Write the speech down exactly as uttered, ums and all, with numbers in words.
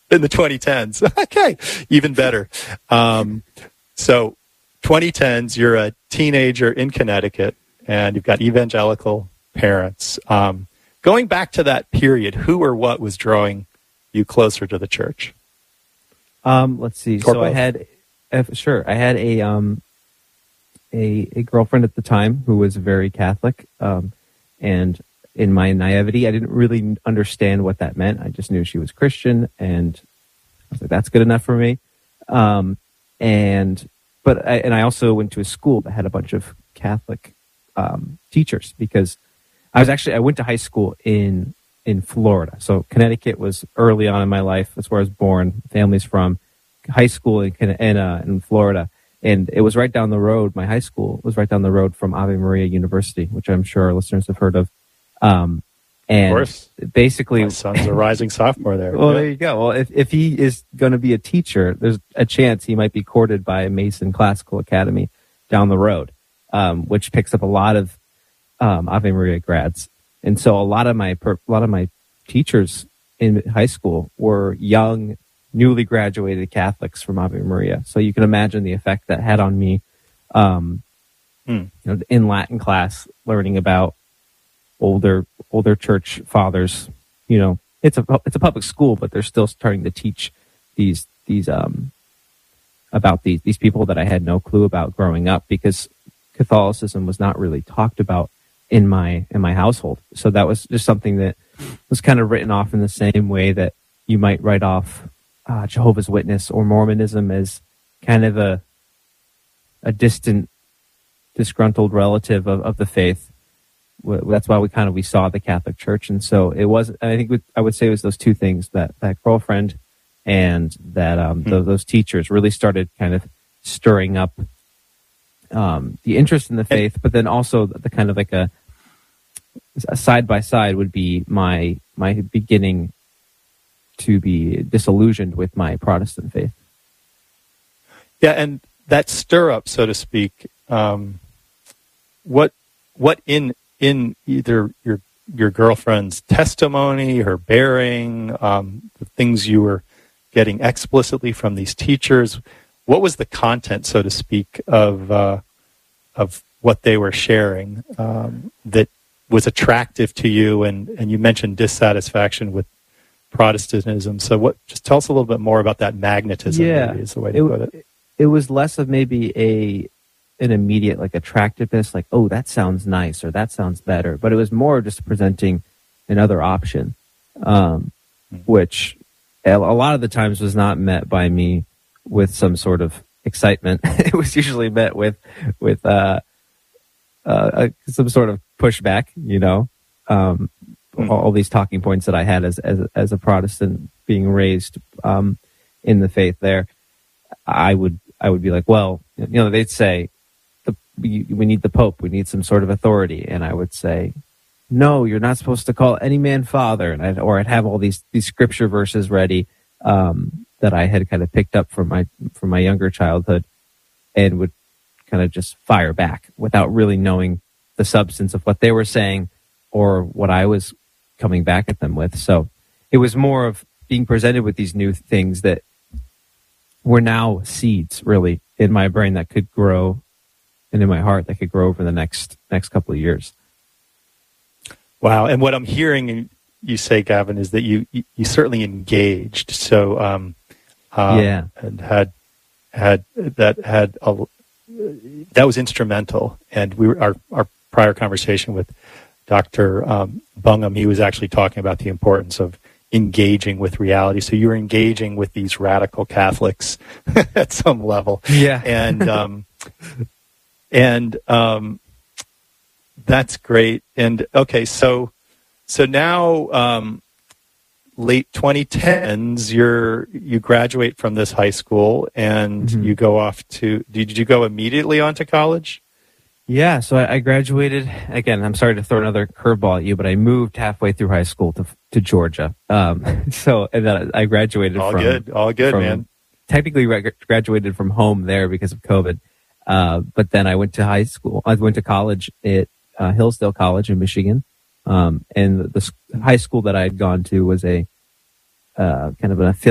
In the twenty tens. Okay, even better. Um, so twenty tens, you're a teenager in Connecticut, and you've got evangelical parents. Um, going back to that period, who or what was drawing you closer to the church? Um, let's see. Or so both. I had, uh, sure, I had a, um, a a girlfriend at the time who was very Catholic, um, and in my naivety, I didn't really understand what that meant. I just knew she was Christian, and I was like, that's good enough for me. Um, and but I, and I also went to a school that had a bunch of Catholic um, teachers, because I was actually I went to high school in in Florida. So Connecticut was early on in my life. That's where I was born. Family's from. High school in in, uh, in Florida, and it was right down the road. My high school was right down the road from Ave Maria University, which I'm sure our listeners have heard of. Um, and Of course. basically, My son's a rising sophomore there. well, Yeah. there you go. Well, if, if he is going to be a teacher, there's a chance he might be courted by Mason Classical Academy down the road, um, which picks up a lot of um, Ave Maria grads. And so a lot of my per, a lot of my teachers in high school were young, newly graduated Catholics from Ave Maria. So you can imagine the effect that had on me, um, Hmm. you know, in Latin class, learning about older older church fathers. You know, it's a it's a public school, but they're still starting to teach these these um about these these people that I had no clue about growing up, because Catholicism was not really talked about in my in my household. So that was just something that was kind of written off in the same way that you might write off uh, Jehovah's Witness or Mormonism as kind of a a distant, disgruntled relative of, of the faith. That's why we kind of we saw the Catholic Church. And so it was, I think I would say it was those two things, that that girlfriend and that um, Hmm. those, those teachers really started kind of stirring up um, the interest in the faith, but then also the, the kind of like a, a side by side would be my my beginning to be disillusioned with my Protestant faith. Yeah, and that stir up, so to speak, um, what what in in either your your girlfriend's testimony, her bearing, um, the things you were getting explicitly from these teachers, what was the content, so to speak, of uh, of what they were sharing um, that was attractive to you? And, and you mentioned dissatisfaction with Protestantism. So what? Just tell us a little bit more about that magnetism. Yeah, maybe is the way to it, put it. It was less of maybe a an immediate like attractiveness, like, oh, that sounds nice or that sounds better, but it was more just presenting another option, um, Mm-hmm. which a a lot of the times was not met by me with some sort of excitement. It was usually met with with uh, uh, uh, some sort of pushback, you know. Um, Mm-hmm. all, all these talking points that I had as as, as a Protestant being raised um, in the faith there, I would I would be like, well, you know, they'd say, the, we, we need the Pope, we need some sort of authority, and I would say, no, you're not supposed to call any man father, and I'd, or I'd have all these these scripture verses ready um, that I had kind of picked up from my from my younger childhood, and would kind of just fire back without really knowing the substance of what they were saying or what I was coming back at them with. So it was more of being presented with these new things that were now seeds, really, in my brain that could grow, and in my heart that could grow over the next next couple of years. Wow. And what I'm hearing you say, Gavin, is that you you, you certainly engaged. So um, um, Yeah. and had had that had a, that was instrumental. And we were our our prior conversation with Doctor Um, Bungham, he was actually talking about the importance of engaging with reality. So you're engaging with these radical Catholics at some level. Yeah. And, um, and, um, that's great. And okay, so, so now, um, late twenty tens, you're, you graduate from this high school and Mhm. you go off to, did you go immediately on to college? Yeah, so I, I graduated. Again, I'm sorry to throw another curveball at you, but I moved halfway through high school to to Georgia. Um, so and then I graduated All from good, all good, from, man. Technically, re- graduated from home there because of COVID. Uh, but then I went to high school. I went to college at uh, Hillsdale College in Michigan, um, and the, the high school that I had gone to was a uh, kind of an affiliate